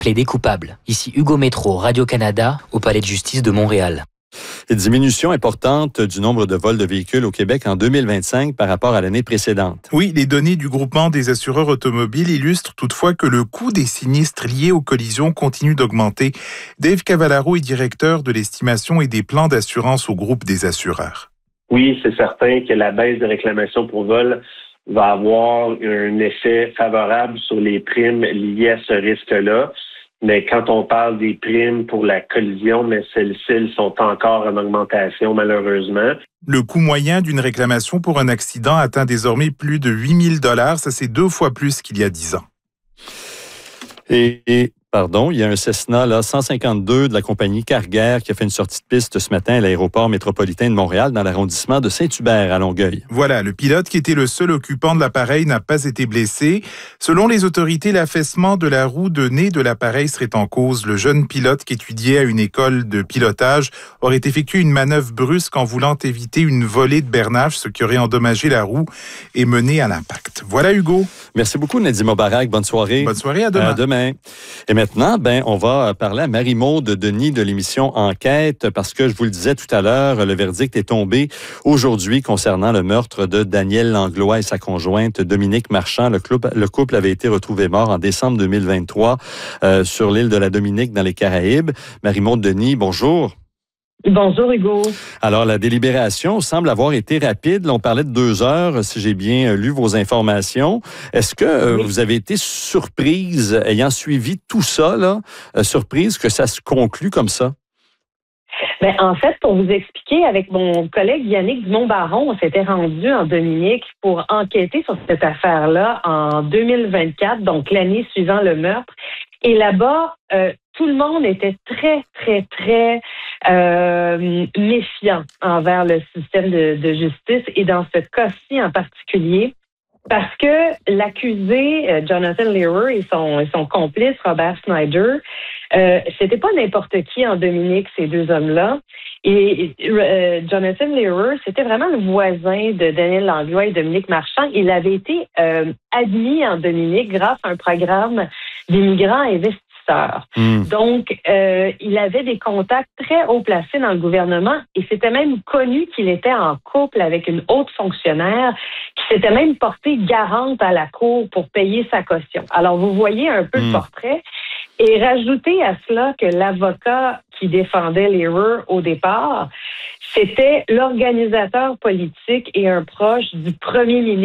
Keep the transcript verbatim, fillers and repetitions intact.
Plaider coupable. Ici Hugo Métro, Radio-Canada, au Palais de justice de Montréal. Une diminution importante du nombre de vols de véhicules au Québec en deux mille vingt-cinq par rapport à l'année précédente. Oui, les données du groupement des assureurs automobiles illustrent toutefois que le coût des sinistres liés aux collisions continue d'augmenter. Dave Cavallaro est directeur de l'estimation et des plans d'assurance au groupe des assureurs. Oui, c'est certain que la baisse des réclamations pour vol va avoir un effet favorable sur les primes liées à ce risque-là. Mais quand on parle des primes pour la collision, mais celles-ci sont encore en augmentation, malheureusement. Le coût moyen d'une réclamation pour un accident atteint désormais plus de huit mille dollars. Ça, c'est deux fois plus qu'il y a dix ans. Et, et pardon, il y a un Cessna là, cent cinquante-deux de la compagnie Carguair qui a fait une sortie de piste ce matin à l'aéroport métropolitain de Montréal dans l'arrondissement de Saint-Hubert à Longueuil. Voilà, le pilote qui était le seul occupant de l'appareil n'a pas été blessé. Selon les autorités, l'affaissement de la roue de nez de l'appareil serait en cause. Le jeune pilote qui étudiait à une école de pilotage aurait effectué une manœuvre brusque en voulant éviter une volée de bernage, ce qui aurait endommagé la roue et mené à l'impact. Voilà Hugo. Merci beaucoup Nadim Obarak. Bonne soirée. Bonne soirée, à demain. À demain. Et maintenant, ben, on va parler à Marie-Maude Denis de l'émission Enquête parce que je vous le disais tout à l'heure, le verdict est tombé aujourd'hui concernant le meurtre de Daniel Langlois et sa conjointe Dominique Marchand. Le couple, le couple avait été retrouvé mort en décembre deux mille vingt-trois euh, sur l'île de la Dominique dans les Caraïbes. Marie-Maude Denis, bonjour. Bonjour Hugo. Alors, la délibération semble avoir été rapide. Là, on parlait de deux heures, si j'ai bien lu vos informations. Est-ce que euh, oui. vous avez été surprise, ayant suivi tout ça, là, euh, surprise que ça se conclue comme ça? Ben, en fait, pour vous expliquer, avec mon collègue Yannick Dumont-Baron, on s'était rendu en Dominique pour enquêter sur cette affaire-là en deux mille vingt-quatre, donc l'année suivant le meurtre. Et là-bas, euh, tout le monde était très, très, très euh, méfiant envers le système de, de justice et dans ce cas-ci en particulier, parce que l'accusé, euh, Jonathan Lehrer et son, et son complice, Robert Snyder, euh, c'était pas n'importe qui en Dominique, ces deux hommes-là. Et euh, Jonathan Lehrer, c'était vraiment le voisin de Daniel Langlois et Dominique Marchand. Il avait été euh, admis en Dominique grâce à un programme d'immigrants investisseurs. Mmh. Donc, euh, il avait des contacts très haut placés dans le gouvernement et c'était même connu qu'il était en couple avec une haute fonctionnaire qui s'était même portée garante à la cour pour payer sa caution. Alors, vous voyez un peu mmh. le portrait. Et rajoutez à cela que l'avocat qui défendait Lehrer au départ, c'était l'organisateur politique et un proche du premier ministre